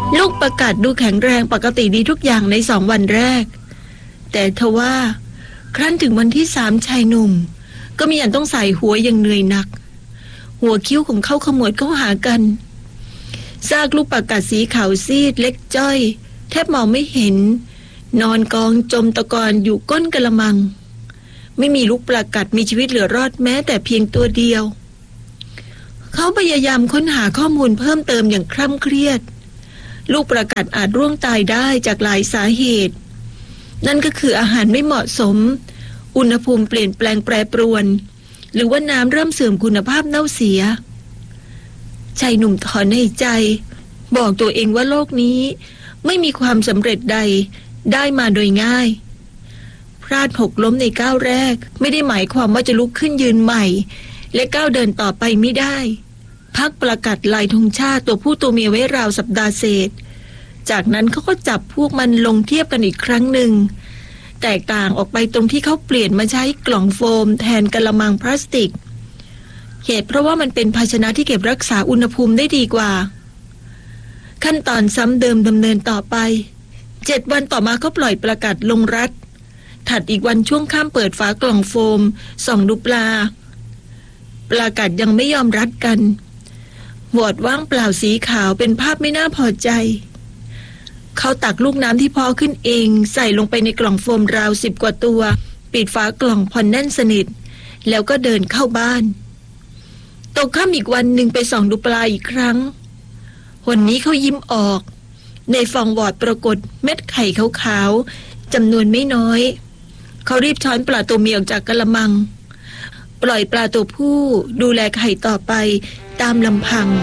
ลูกประกาศดูแข็งแรงปกติดีทุกอย่างใน2 วันแรกแต่ทว่าครั้นถึงวันที่3ชายหนุ่มก็มีอันต้องใส่หัวอย่างเหนื่อยหนักหัวคิ้วของเขาขมวดเข้าหากันซากลูกประกาศสีขาวซีดเล็กจ้อยแทบมองไม่เห็นนอนกองจมตะกอนอยู่ก้นกระมังไม่มีลูกประกาศมีชีวิตเหลือรอดแม้แต่เพียงตัวเดียวเขาพยายามค้นหาข้อมูลเพิ่มเติมอย่างคร่ำเครียดลูกประกาศอาจร่วงตายได้จากหลายสาเหตุนั่นก็คืออาหารไม่เหมาะสมอุณหภูมิเปลี่ยนแปลงแปรปรวนหรือว่าน้ำเริ่มเสื่อมคุณภาพเน่าเสียชายหนุ่มถอนหายใจบอกตัวเองว่าโลกนี้ไม่มีความสำเร็จใดได้มาโดยง่ายพลาดหกล้มในก้าวแรกไม่ได้หมายความว่าจะลุกขึ้นยืนใหม่และก้าวเดินต่อไปไม่ได้พักประกาศลายธงชาติตัวผู้ตัวเมียไว้ราวสัปดาห์เศษจากนั้นเขาก็จับพวกมันลงเทียบกันอีกครั้งหนึ่งแตกต่างออกไปตรงที่เขาเปลี่ยนมาใช้กล่องโฟมแทนกะละมังพลาสติกเหตุเพราะว่ามันเป็นภาชนะที่เก็บรักษาอุณหภูมิได้ดีกว่าขั้นตอนซ้ำเดิมดำเนินต่อไป7 วันต่อมาเขาปล่อยประกาศลงรัดถัดอีกวันช่วงค่ำเปิดฝากล่องโฟมส่องดูปลาประกาศยังไม่ยอมรัดกันวอดว่างเปล่าสีขาวเป็นภาพไม่น่าพอใจเขาตักลูกน้ำที่พอขึ้นเองใส่ลงไปในกล่องโฟมราว10 กว่าตัวปิดฝากล่องพอแน่นสนิทแล้วก็เดินเข้าบ้านตกค่ำอีกวันหนึ่งไปส่องดูปลาอีกครั้งวันนี้เขายิ้มออกในฟองวอดปรากฏเม็ดไข่ขาวๆจำนวนไม่น้อยเขารีบช้อนปลาตัวเมียออกจากกระมังปล่อยปลาตัวผู้ดูแลไข่ต่อไปตามลำพัง